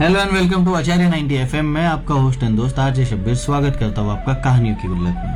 Hello and welcome to Acharya 90 FM। मैं आपका host and दोस्त आरजे शब्बीर स्वागत करता हूँ आपका कहानियों की गुल्लक में।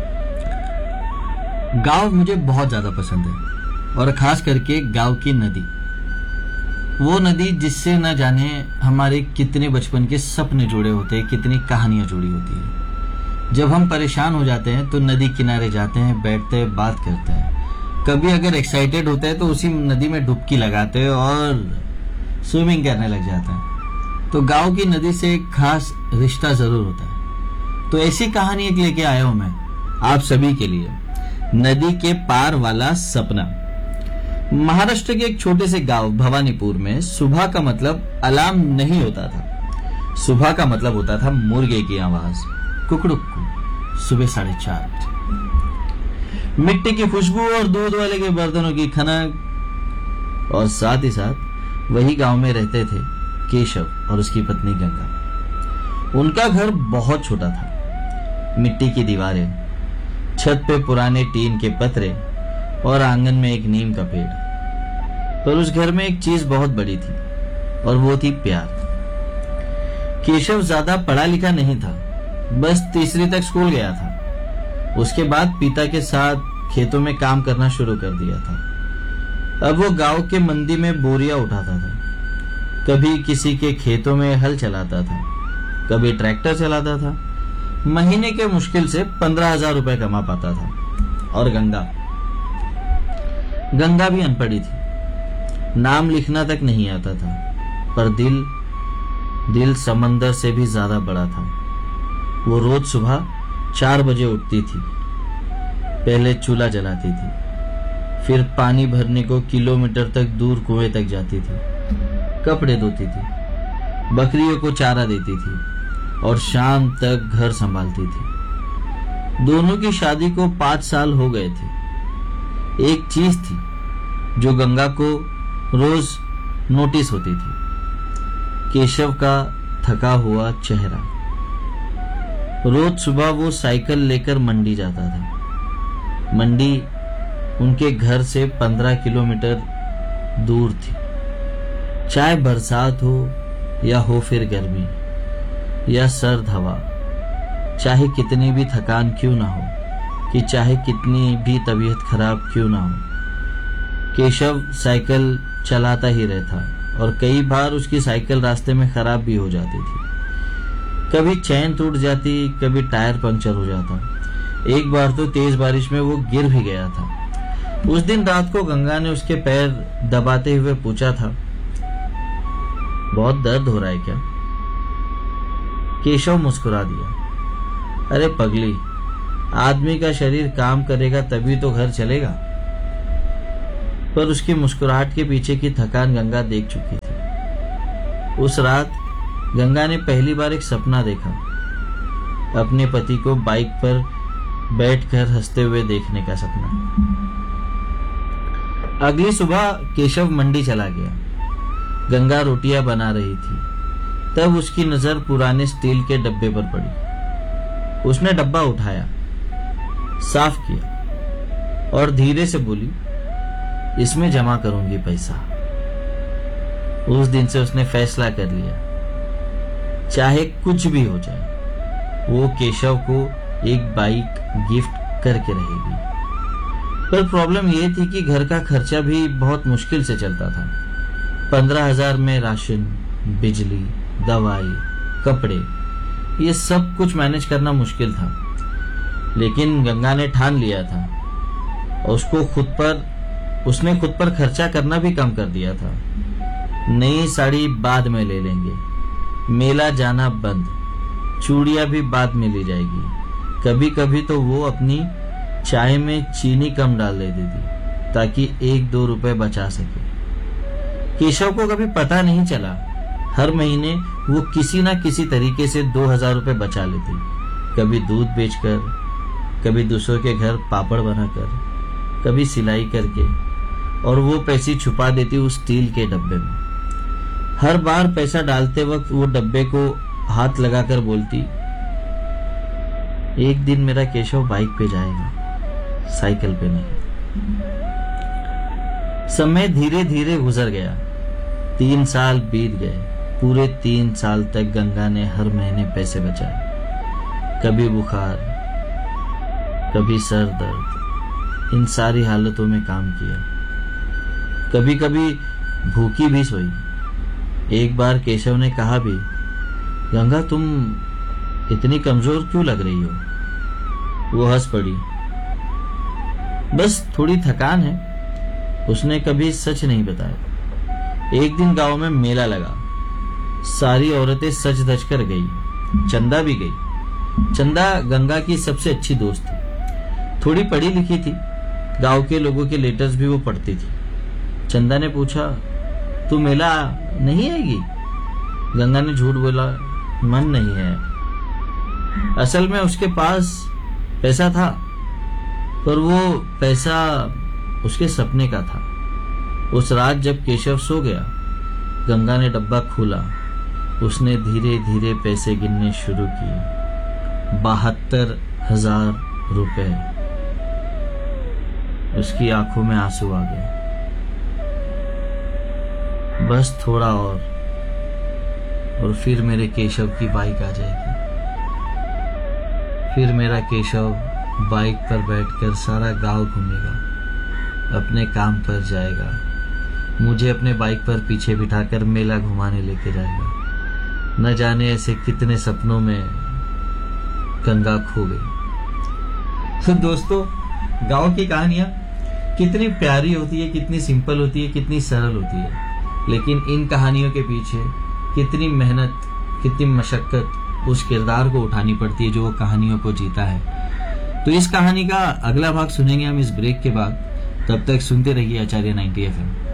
गांव मुझे बहुत ज्यादा पसंद है और खास करके गांव की नदी, वो नदी जिससे न जाने हमारे कितने बचपन के सपने जुड़े होते हैं, कितनी कहानियां जुड़ी होती है। जब हम परेशान हो जाते हैं तो नदी किनारे जाते हैं, बैठते हैं, बात करते हैं। कभी अगर एक्साइटेड होते हैं तो उसी नदी में डुबकी लगाते हैं और स्विमिंग करने लग जाते हैं। तो गांव की नदी से एक खास रिश्ता जरूर होता है। तो ऐसी कहानी एक लेके आया हूं मैं आप सभी के लिए, नदी के पार वाला सपना। महाराष्ट्र के एक छोटे से गांव भवानीपुर में सुबह का मतलब अलार्म नहीं होता था। सुबह का मतलब होता था मुर्गे की आवाज, कुकड़ुक्कू, सुबह 4:30 बजे। मिट्टी की खुशबू और दूध वाले के बर्तनों की खनक, और साथ ही साथ वही गांव में रहते थे केशव और उसकी पत्नी गंगा। उनका घर बहुत छोटा था, मिट्टी की दीवारें, छत पे पुराने टीन के पतरे और आंगन में एक नीम का पेड़। पर उस घर में एक चीज बहुत बड़ी थी और वो थी प्यार। केशव ज्यादा पढ़ा लिखा नहीं था, बस तीसरी तक स्कूल गया था। उसके बाद पिता के साथ खेतों में काम करना शुरू कर दिया था। अब वो गांव के मंडी में बोरियां उठाता था, कभी किसी के खेतों में हल चलाता था, कभी ट्रैक्टर चलाता था। महीने के मुश्किल से 15,000 रुपए कमा पाता था। और गंगा भी अनपढ़ी थी, नाम लिखना तक नहीं आता था, पर दिल समंदर से भी ज्यादा बड़ा था। वो रोज सुबह 4 बजे उठती थी, पहले चूल्हा जलाती थी, फिर पानी भरने को किलोमीटर तक दूर कुएं तक जाती थी, कपड़े धोती थी, बकरियों को चारा देती थी और शाम तक घर संभालती थी। दोनों की शादी को 5 साल हो गए थे। एक चीज थी जो गंगा को रोज नोटिस होती थी, केशव का थका हुआ चेहरा। रोज सुबह वो साइकिल लेकर मंडी जाता था। मंडी उनके घर से 15 किलोमीटर दूर थी। चाहे बरसात हो या हो फिर गर्मी या सर्द हवा, चाहे कितनी भी थकान क्यों ना हो, कि चाहे कितनी भी तबीयत खराब क्यों ना हो, केशव साइकिल चलाता ही रहता। और कई बार उसकी साइकिल रास्ते में खराब भी हो जाती थी। कभी चैन टूट जाती, कभी टायर पंक्चर हो जाता। एक बार तो तेज बारिश में वो गिर भी गया था। उस दिन रात को गंगा ने उसके पैर दबाते हुए पूछा था, बहुत दर्द हो रहा है क्या? केशव मुस्कुरा दिया, अरे पगली, आदमी का शरीर काम करेगा तभी तो घर चलेगा। पर उसकी मुस्कुराहट के पीछे की थकान गंगा देख चुकी थी। उस रात गंगा ने पहली बार एक सपना देखा, अपने पति को बाइक पर बैठकर हंसते हुए देखने का सपना। अगली सुबह केशव मंडी चला गया। गंगा रोटियां बना रही थी, तब उसकी नजर पुराने स्टील के डब्बे पर पड़ी। उसने डब्बा उठाया, साफ किया और धीरे से बोली, इसमें जमा करूंगी पैसा। उस दिन से उसने फैसला कर लिया, चाहे कुछ भी हो जाए, वो केशव को एक बाइक गिफ्ट करके रहेगी। पर प्रॉब्लम ये थी कि घर का खर्चा भी बहुत मुश्किल से चलता था। 15,000 में राशन, बिजली, दवाई, कपड़े, ये सब कुछ मैनेज करना मुश्किल था। लेकिन गंगा ने ठान लिया था और उसने खुद पर खर्चा करना भी कम कर दिया था। नई साड़ी बाद में ले लेंगे, मेला जाना बंद, चूड़ियां भी बाद में ली जाएगी। कभी कभी तो वो अपनी चाय में चीनी कम डाल देती थी ताकि 1-2 रुपए बचा सके। केशव को कभी पता नहीं चला, हर महीने वो किसी ना किसी तरीके से 2,000 रुपए बचा लेती, कभी दूध बेचकर, कभी दूसरों के घर पापड़ बनाकर, कभी सिलाई करके, और वो पैसे छुपा देती उस स्टील के डब्बे में। हर बार पैसा डालते वक्त वो डब्बे को हाथ लगाकर बोलती, एक दिन मेरा केशव बाइक पे जाएगा, साइकिल पे नहीं। समय धीरे धीरे गुजर गया, 3 साल बीत गए, पूरे 3 साल तक गंगा ने हर महीने पैसे बचाए। कभी बुखार, कभी सर दर्द, इन सारी हालतों में काम किया। कभी कभी भूखी भी सोई। एक बार केशव ने कहा भी, गंगा तुम इतनी कमजोर क्यों लग रही हो? वो हंस पड़ी। बस थोड़ी थकान है। उसने कभी सच नहीं बताया। एक दिन गांव में मेला लगा। सारी औरतें सज धज कर गई। चंदा भी गई। चंदा गंगा की सबसे अच्छी दोस्त थी। थोड़ी पढ़ी लिखी थी। गांव के लोगों के लेटर्स भी वो पढ़ती थी। चंदा ने पूछा, तू मेला नहीं आएगी? गंगा ने झूठ बोला, मन नहीं है। असल में उसके पास पैसा था, पर वो पैसा उसके सपने का था। उस रात जब केशव सो गया, गंगा ने डब्बा खोला। उसने धीरे धीरे पैसे गिनने शुरू किए। 72,000 रुपए। उसकी आंखों में आंसू आ गए। बस थोड़ा और फिर मेरे केशव की बाइक आ जाएगी। फिर मेरा केशव बाइक पर बैठकर सारा गांव घूमेगा, अपने काम पर जाएगा, मुझे अपने बाइक पर पीछे बिठाकर मेला घुमाने लेके जाएगा। न जाने ऐसे कितने सपनों में गंगा खो गई। तो दोस्तों, गांव की कहानियां कितनी प्यारी होती है, कितनी सिंपल होती है, कितनी सरल होती है, लेकिन इन कहानियों के पीछे कितनी मेहनत, कितनी मशक्कत उस किरदार को उठानी पड़ती है जो वो कहानियों को जीता है। तो इस कहानी का अगला भाग सुनेंगे हम इस ब्रेक के बाद। तब तक सुनते रहिए आचार्य 90 FM।